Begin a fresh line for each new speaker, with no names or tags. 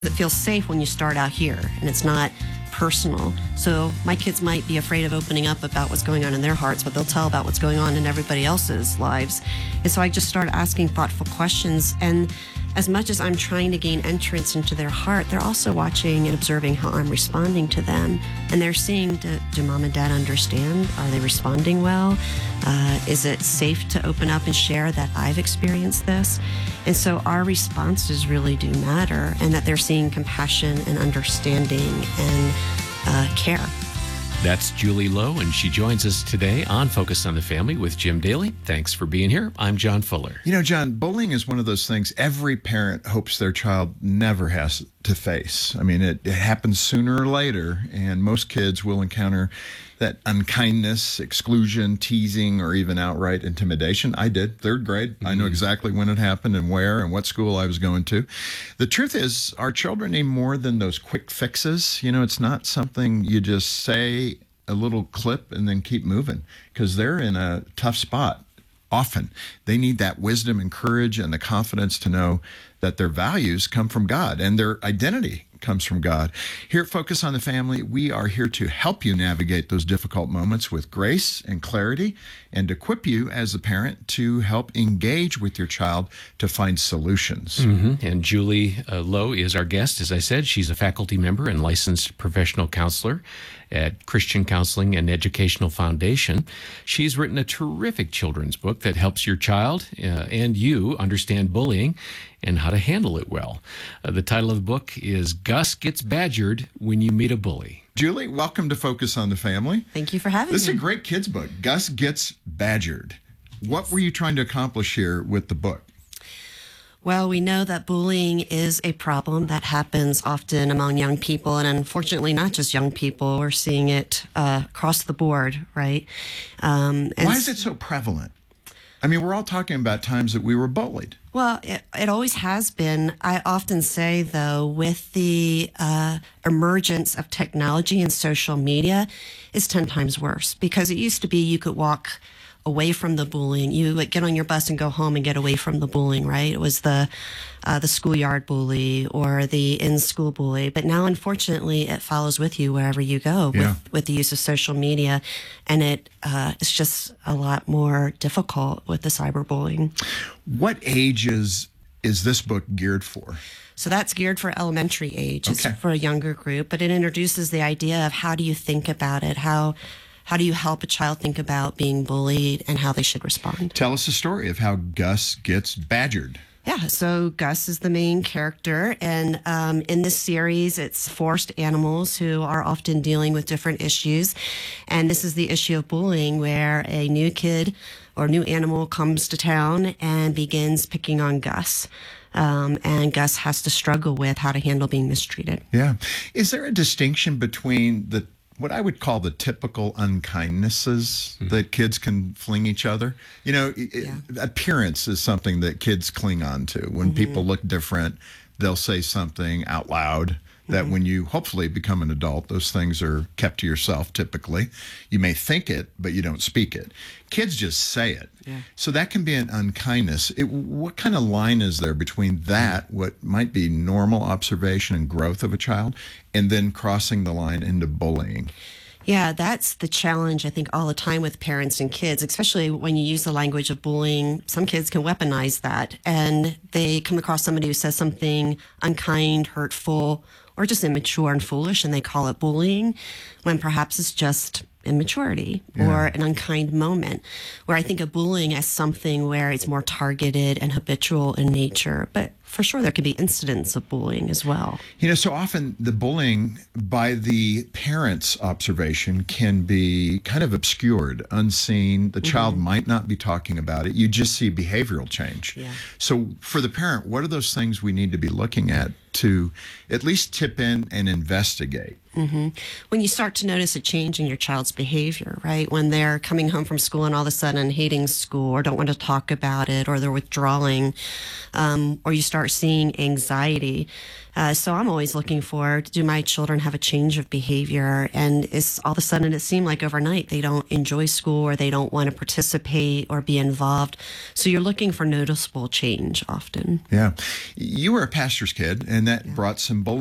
It feels safe when you start out here and it's not personal. So my kids might be afraid of opening up about what's going on in their hearts, but they'll tell about what's going on in everybody else's lives. And so I just started asking thoughtful questions. And as much as I'm trying to gain entrance into their heart, they're also watching and observing how I'm responding to them. And they're seeing, do mom and dad understand? Are they responding well? Is it safe to open up and share that I've experienced this? And so our responses really do matter, and that they're seeing compassion and understanding and care.
That's Julie Lowe, and she joins us today on Focus on the Family with Jim Daly. Thanks for being here. I'm John Fuller.
You know, John, bullying is one of those things every parent hopes their child never has to face. I mean, it happens sooner or later, and most kids will encounter that unkindness, exclusion, teasing, or even outright intimidation. I did, third grade. I know exactly when it happened and where and what school I was going to. The truth is, our children need more than those quick fixes. You know, it's not something you just say a little clip and then keep moving, because they're in a tough spot. Often they need that wisdom and courage and the confidence to know that their values come from God and their identity comes from God. Here at Focus on the Family, we are here to help you navigate those difficult moments with grace and clarity, and equip you as a parent to help engage with your child to find solutions.
And Julie Lowe is our guest. As I said, she's a faculty member and licensed professional counselor at Christian Counseling and Educational Foundation. She's written a terrific children's book that helps your child and you understand bullying and how to handle it well. The title of the book is Gus Gets Badgered When You Meet a Bully.
Julie, welcome to Focus on the Family.
Thank you for having me.
This is a great kids' book, Gus Gets Badgered. What were you trying to accomplish here with the book?
Well, we know that bullying is a problem that happens often among young people, and unfortunately not just young people. We're seeing it across the board, right?
Why is it so prevalent? I mean, we're all talking about times that we were bullied.
Well, it always has been. I often say, though, with the emergence of technology and social media, it's 10 times worse, because it used to be you could walk away from the bullying. You would get on your bus and go home and get away from the bullying, right? It was the schoolyard bully or the in-school bully. But now, unfortunately, it follows with you wherever you go with the use of social media. And it's just a lot more difficult with the cyberbullying.
What ages is this book geared for?
So that's geared for elementary age.
Okay.
It's for a younger group, but it introduces the idea of how do you think about it? How do you help a child think about being bullied and how they should respond?
Tell us the story of how Gus gets badgered.
Yeah, so Gus is the main character, and in this series, it's forced animals who are often dealing with different issues, and this is the issue of bullying, where a new kid or new animal comes to town and begins picking on Gus. And Gus has to struggle with how to handle being mistreated.
Yeah. Is there a distinction between what I would call the typical unkindnesses that kids can fling each other? You know, appearance is something that kids cling on to. When people look different, they'll say something out loud that when you hopefully become an adult, those things are kept to yourself typically. You may think it, but you don't speak it. Kids just say it. Yeah. So that can be an unkindness. What kind of line is there between that, what might be normal observation and growth of a child, and then crossing the line into bullying?
Yeah, that's the challenge, I think, all the time with parents and kids, especially when you use the language of bullying. Some kids can weaponize that, and they come across somebody who says something unkind, hurtful, or just immature and foolish, and they call it bullying, when perhaps it's just immaturity or an unkind moment, where I think of bullying as something where it's more targeted and habitual in nature. But for sure, there could be incidents of bullying as well.
You know, so often the bullying by the parent's observation can be kind of obscured, unseen. The child might not be talking about it. You just see behavioral change. Yeah. So for the parent, what are those things we need to be looking at to at least tip in and investigate?
When you start to notice a change in your child's behavior, right? When they're coming home from school and all of a sudden hating school or don't want to talk about it, or they're withdrawing, or you start start seeing anxiety. So I'm always looking for, do my children have a change of behavior? And it's all of a sudden it seemed like overnight they don't enjoy school or they don't want to participate or be involved. So you're looking for noticeable change often.
Yeah. You were a pastor's kid, and that brought some